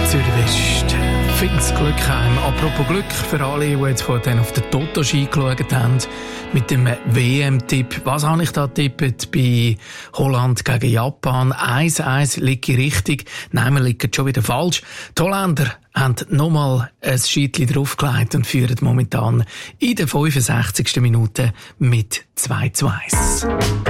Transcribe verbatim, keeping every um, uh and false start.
Zürich West. Find's Glück heim. Apropos Glück für alle, die jetzt vorhin auf den Toto-Ski geschaut haben, mit dem W M-Tipp. Was habe ich da getippt bei Holland gegen Japan? eins eins liegt richtig. Nein, wir liegen schon wieder falsch. Die Holländer haben nochmal ein Scheitchen draufgelegt und führen momentan in der fünfundsechzigsten Minute mit zwei zu eins.